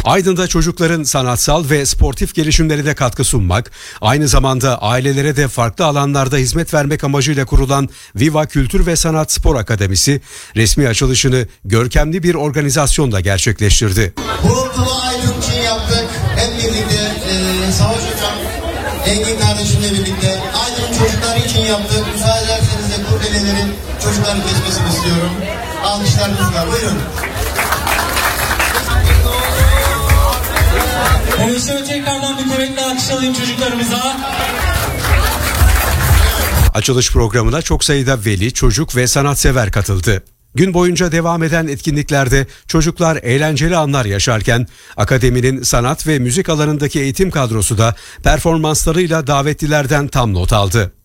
Aydın'da çocukların sanatsal ve sportif gelişimlerine katkı sunmak, aynı zamanda ailelere de farklı alanlarda hizmet vermek amacıyla kurulan Viva Kültür ve Sanat Spor Akademisi, resmi açılışını görkemli bir organizasyonla gerçekleştirdi. Bu okulu Aydın için yaptık. Hep birlikte Savaş Hocam, Engin kardeşimle birlikte Aydın çocuklar için yaptık. Müsaade ederseniz de kurdelelerin çocukların geçmesini istiyorum. Alkışlarınızla buyurun. Evet, şöyle tekrardan bir kuvvetli alkış alayım çocuklarımıza. Açılış programına çok sayıda veli, çocuk ve sanatsever katıldı. Gün boyunca devam eden etkinliklerde çocuklar eğlenceli anlar yaşarken akademinin sanat ve müzik alanındaki eğitim kadrosu da performanslarıyla davetlilerden tam not aldı.